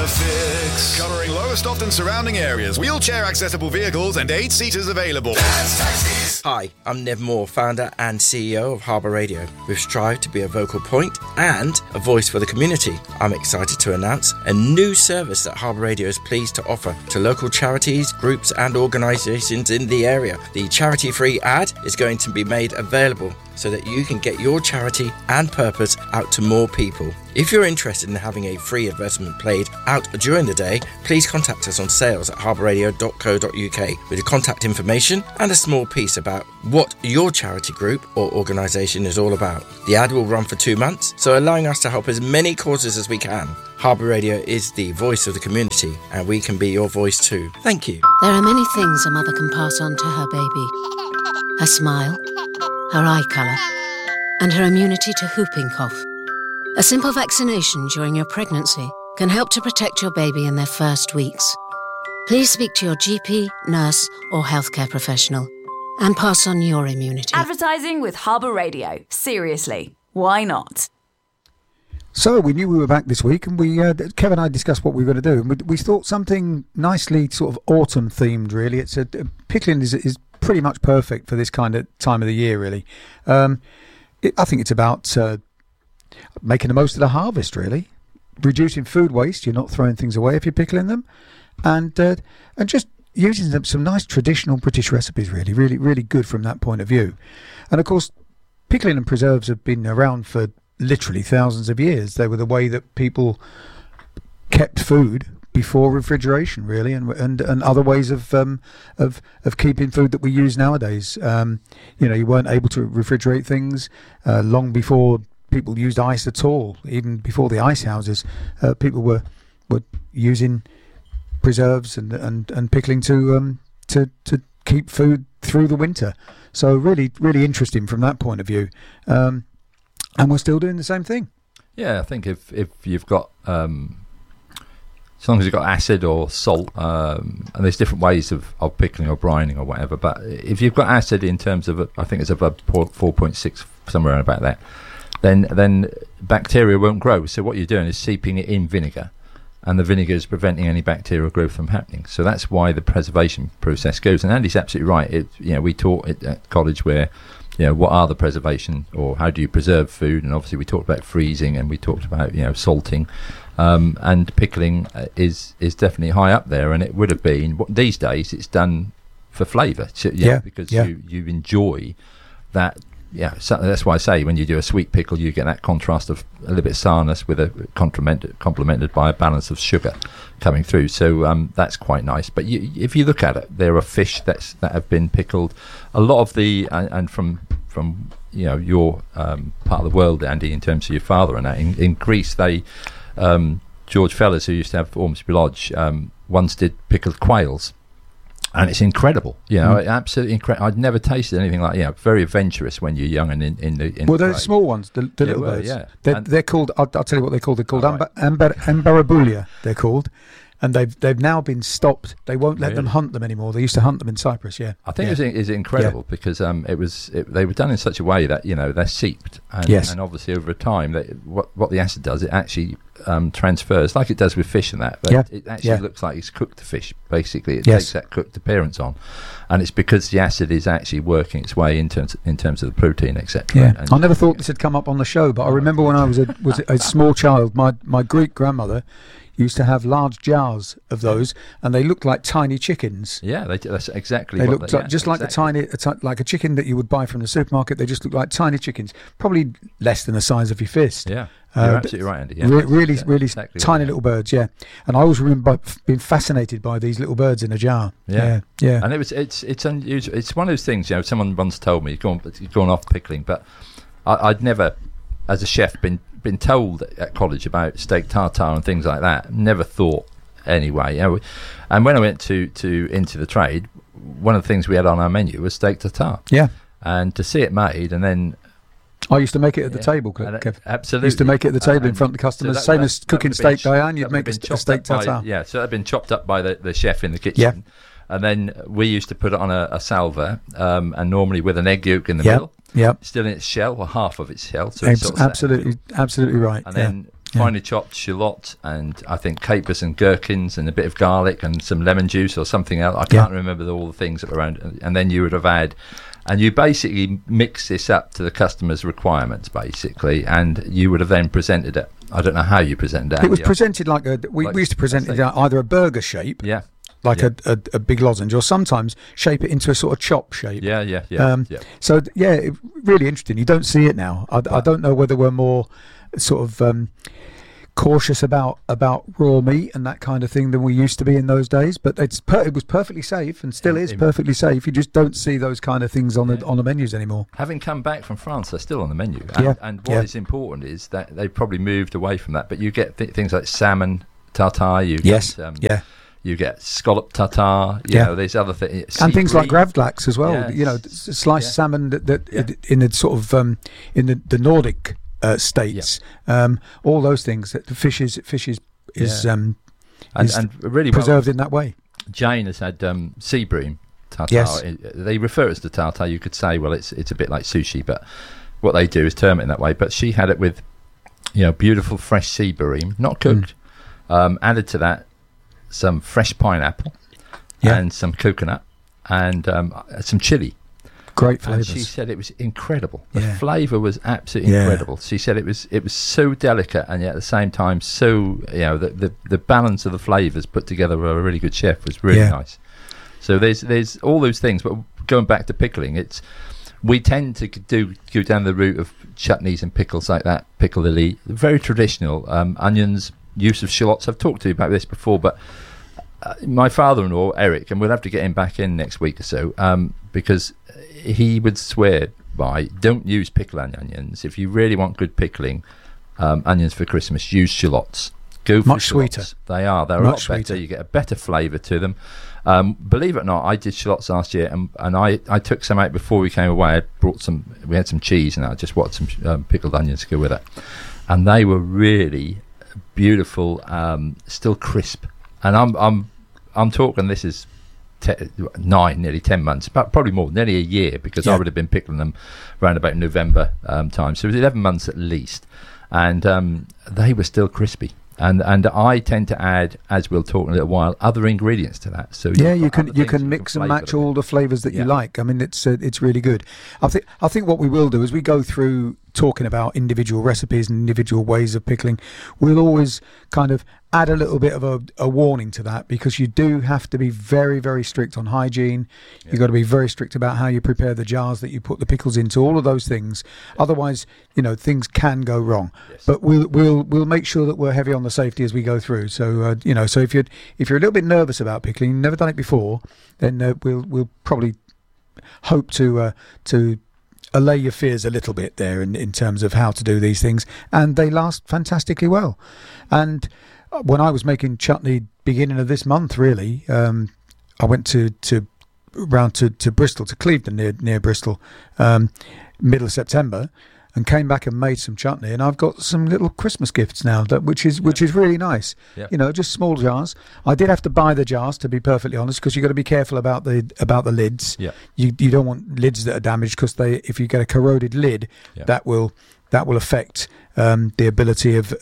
The Fix. Covering Lowestoft and surrounding areas. Wheelchair accessible vehicles and 8-seaters available. Dad's Taxis. Hi, I'm Nev Moore, founder and CEO of Harbour Radio. We've strived to be a vocal point and a voice for the community. I'm excited to announce a new service that Harbour Radio is pleased to offer to local charities, groups and organisations in the area. The charity-free ad is going to be made available so that you can get your charity and purpose out to more people. If you're interested in having a free advertisement played out during the day, please contact us on sales@harbourradio.co.uk with your contact information and a small piece about what your charity group or organisation is all about. The ad will run for 2 months, so allowing us to help as many causes as we can. Harbour Radio is the voice of the community, and we can be your voice too. Thank you. There are many things a mother can pass on to her baby. Her smile, her eye colour, and her immunity to whooping cough. A simple vaccination during your pregnancy can help to protect your baby in their first weeks. Please speak to your GP, nurse or healthcare professional and pass on your immunity. Advertising with Harbour Radio. Seriously, why not? So we knew we were back this week, and Kev and I discussed what we were going to do. And we thought something nicely sort of autumn themed. Really, pickling is pretty much perfect for this kind of time of the year. Really, I think it's about making the most of the harvest. Really, reducing food waste. You're not throwing things away if you're pickling them, and just using some nice traditional British recipes. Really good from that point of view. And of course, pickling and preserves have been around for literally thousands of years. They were the way that people kept food before refrigeration, really, and other ways of keeping food that we use nowadays. You weren't able to refrigerate things long before people used ice at all. Even before the ice houses, people were using preserves and pickling to keep food through the winter. So really interesting from that point of view. And we're still doing the same thing. Yeah, I think if you've got, as long as you've got acid or salt, and there's different ways of pickling or brining or whatever, but if you've got acid in terms of, I think it's above 4.6, somewhere around about that, then bacteria won't grow. So what you're doing is seeping it in vinegar, and the vinegar is preventing any bacterial growth from happening. So that's why the preservation process goes. And Andy's absolutely right. We taught at college where, what are the preservation, or how do you preserve food? And obviously we talked about freezing, and we talked about salting, and pickling is definitely high up there. And it would have been, these days it's done for flavour, because you enjoy that. Yeah, so that's why I say when you do a sweet pickle, you get that contrast of a little bit of sourness with a complemented by a balance of sugar coming through. So that's quite nice. But if you look at it, there are fish that have been pickled. A lot of the and from your part of the world, Andy, in terms of your father and that, in Greece, they George Fellers, who used to have Ormsby Lodge, once did pickled quails. And it's incredible, absolutely incredible. I'd never tasted anything like, very adventurous when you're young and in the. Well, they're the small ones, the little birds. Yeah, they're called. I'll tell you what they're called. They're called Ambarabulia. They're called, and they've now been stopped. They won't let them hunt them anymore. They used to hunt them in Cyprus. Yeah, I think it's incredible because they were done in such a way that they're seeped, and, and obviously over time, what the acid does, it actually transfers like it does with fish and that, but it actually looks like it's cooked fish. Basically, it takes that cooked appearance on, and it's because the acid is actually working its way in terms of the protein, etc. Yeah, I never thought this had come up on the show, but I remember when I was a small child, my Greek grandmother used to have large jars of those, and they looked like tiny chickens. Yeah, that's exactly. They looked like like a chicken that you would buy from the supermarket. They just looked like tiny chickens, probably less than the size of your fist. Yeah, you're absolutely right, Andy. Yeah, really exactly tiny little birds. Yeah, and I always remember being fascinated by these little birds in a jar. Yeah. And it's unusual. It's one of those things. Someone once told me, you've gone off pickling, but I'd never, as a chef, been told at college about steak tartare and things like that. Never thought anyway. And when I went to into the trade, one of the things we had on our menu was steak tartare. Yeah. And to see it made, and then I used to make it at the table, Kev. Absolutely. I used to make it at the table in front of the customers. Same as cooking steak, Diane. You'd make a steak tartare. So that had been chopped up by the chef in the kitchen. Yeah. And then we used to put it on a salver, and normally with an egg yolk in the middle. Yeah. Still in its shell, or half of its shell. So absolutely right. And then finely chopped shallot, and I think capers and gherkins and a bit of garlic and some lemon juice or something else. I can't remember all the things that were around. And then you would have had, and you basically mix this up to the customer's requirements, basically, and you would have then presented it. I don't know how you presented it. It was presented like we used to present it either a burger shape, like a big lozenge, or sometimes shape it into a sort of chop shape. So really interesting. You don't see it now. I don't know whether we're more sort of cautious about raw meat and that kind of thing than we used to be in those days, but it was perfectly safe and still is perfectly safe. You just don't see those kind of things on the menus anymore. Having come back from France, they're still on the menu, and what is important is that they've probably moved away from that, but you get things like salmon tartare, you get scallop tartare, you know, there's other things, and things like gravlax as well, you know, sliced salmon that in the sort of in the Nordic states, all those things that the fish is really preserved in that way. Jane has had sea bream tartare. They refer it to tartare. You could say, well, it's a bit like sushi, but what they do is term it in that way. But she had it with, you know, beautiful fresh sea bream, not cooked. Added to that some fresh pineapple and some coconut and some chili. Great flavours. And she said it was incredible. The flavour was absolutely incredible. She said it was so delicate, and yet at the same time so, you know, the balance of the flavours put together by a really good chef was really nice. So there's all those things. But going back to pickling, we tend to go down the route of chutneys and pickles like that, piccalilli, very traditional. Onions, use of shallots. I've talked to you about this before, but my father-in-law Eric, and we'll have to get him back in next week or so, because he would swear by, don't use pickled onions. If you really want good pickling onions for Christmas, use shallots. Go for much shallots. Sweeter. They're a lot better. You get a better flavour to them. Believe it or not, I did shallots last year, and I took some out before we came away. We had some cheese, and I just wanted some pickled onions to go with it, and they were really beautiful, still crisp. And I'm talking, this is nearly 10 months, but probably more, nearly a year, because I would have been pickling them around about November time. So it was 11 months at least, and they were still crispy. And I tend to add, as we'll talk in a little while, other ingredients to that. So you can mix and match all the flavours that you like. I mean, it's really good. I think what we will do as we go through talking about individual recipes and individual ways of pickling, we'll always kind of add a little bit of a warning to that, because you do have to be very, very strict on hygiene. You've got to be very strict about how you prepare the jars that you put the pickles into, all of those things. Otherwise, you know, things can go wrong. But we'll make sure that we're heavy on the safety as we go through. So you know, so if you're a little bit nervous about pickling, you've never done it before, then we'll probably hope to allay your fears a little bit there in terms of how to do these things, and they last fantastically well. And when I was making chutney beginning of this month, really, I went round to Bristol, to Clevedon near Bristol, middle of September, and came back and made some chutney. And I've got some little Christmas gifts now, which is really nice. Yeah. You know, just small jars. I did have to buy the jars, to be perfectly honest, because you've got to be careful about the lids. Yeah. You don't want lids that are damaged, because if you get a corroded lid, that will affect the ability of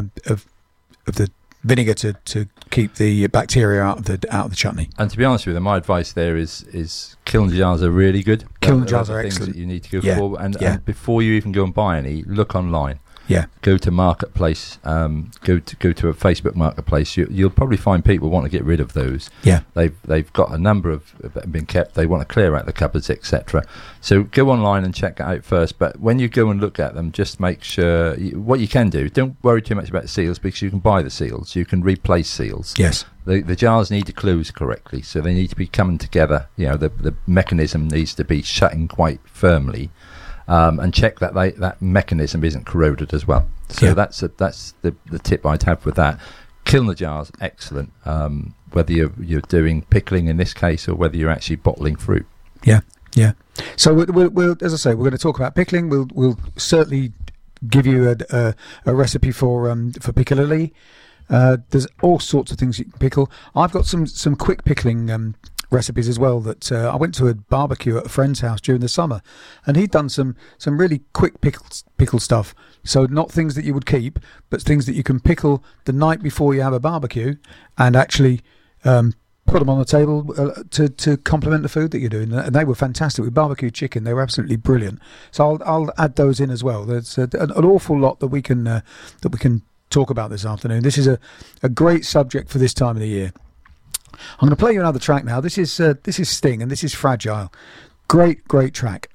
the vinegar to keep the bacteria out of the chutney. And to be honest with you, my advice there is kiln jars are really good. Kiln jars are things excellent. That you need to go for, and before you even go and buy any, look online. Yeah. Go to Marketplace. Go to a Facebook Marketplace. You'll probably find people want to get rid of those. Yeah. They've got a number of been kept. They want to clear out the cupboards, etc. So go online and check it out first. But when you go and look at them, just make sure what you can do. Don't worry too much about the seals, because you can buy the seals. You can replace seals. Yes. The jars need to close correctly, so they need to be coming together. You know, the mechanism needs to be shutting quite firmly. And check that mechanism isn't corroded as well. So that's the tip I'd have with that. Kiln the jars, excellent. Whether you're doing pickling in this case, or whether you're actually bottling fruit. Yeah. So we'll as I say, we're going to talk about pickling. We'll certainly give you a recipe for piccalilli. There's all sorts of things you can pickle. I've got some quick pickling recipes as well, that I went to a barbecue at a friend's house during the summer, and he'd done some really quick pickle stuff, So not things that you would keep, but things that you can pickle the night before you have a barbecue and actually put them on the table to complement the food that you're doing. And they were fantastic. With barbecue chicken, they were absolutely brilliant. So I'll add those in as well. There's an awful lot that we can talk about this afternoon. This is a great subject for this time of the year. I'm going to play you another track now. This is Sting, and this is Fragile. Great track.